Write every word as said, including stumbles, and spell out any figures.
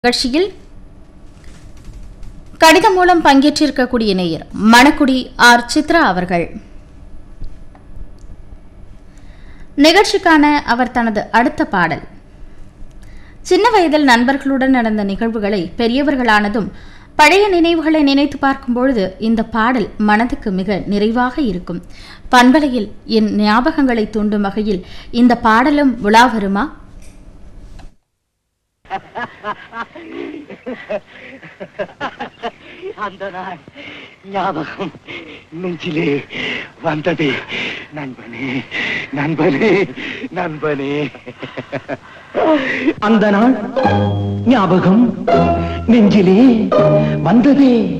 நிகழ்ச்சியில் கடிதம் மூலம் பங்கேற்றிருக்கக்கூடிய நேயர் மணக்குடி ஆர் சித்ரா அவர்கள். நிகழ்ச்சிக்கான அவர் தனது அடுத்த பாடல். சின்ன வயதில் நண்பர்களுடன் நடந்த நிகழ்வுகளை பெரியவர்களானதும் பழைய நினைவுகளை நினைத்து பார்க்கும் பொழுது இந்த பாடல் மனதுக்கு மிக நிறைவாக இருக்கும். பண்பலையில் என் ஞாபகங்களை தூண்டும் வகையில் இந்த பாடலும் விழா வருமா? அந்த நாள் ஞாபகம் நெஞ்சிலே வந்ததே. நண்பனே நண்பனே நண்பனே, அந்த நாள் ஞாபகம் நெஞ்சிலே வந்ததே.